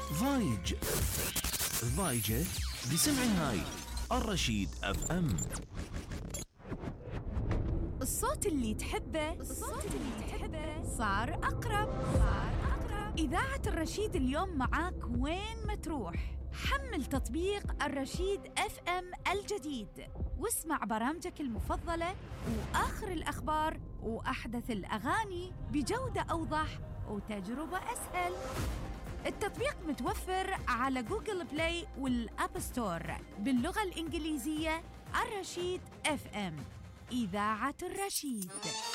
ضايج ضايجة بسمع هاي الرشيد اف ام. الصوت اللي تحبه صار أقرب. إذاعة الرشيد اليوم معاك وين ما تروح. حمل تطبيق الرشيد اف ام الجديد واسمع برامجك المفضلة وآخر الأخبار وأحدث الأغاني بجودة أوضح وتجربة أسهل. التطبيق متوفر على جوجل بلاي والأب ستور باللغة الإنجليزية. الرشيد اف ام، إذاعة الرشيد.